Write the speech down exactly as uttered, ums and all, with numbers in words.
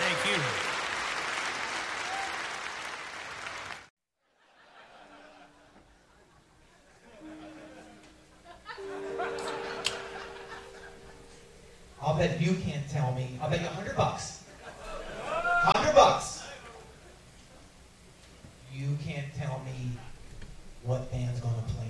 Thank you. I'll bet you can't tell me. I'll bet you a hundred bucks. Hundred bucks. You can't tell me what band's gonna play